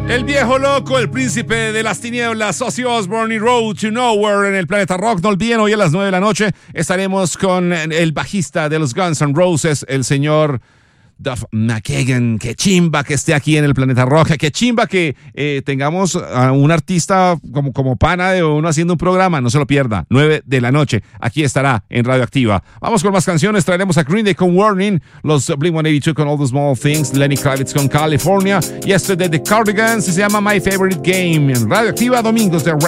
El viejo loco, el príncipe de las tinieblas, Ozzy Osbourne y Road to Nowhere en el Planeta Rock. No olviden, hoy a las 9 de la noche estaremos con el bajista de los Guns N' Roses, el señor Duff McKagan. Qué chimba que esté aquí en el Planeta Rock. Qué chimba que tengamos a un artista como pana de uno haciendo un programa. No se lo pierda. 9 de la noche. Aquí estará en Radioactiva. Vamos con más canciones. Traeremos a Green Day con Warning, los Blink-182 con All the Small Things, Lenny Kravitz con California, Yesterday The Cardigans y se llama My Favorite Game. En Radioactiva, domingos de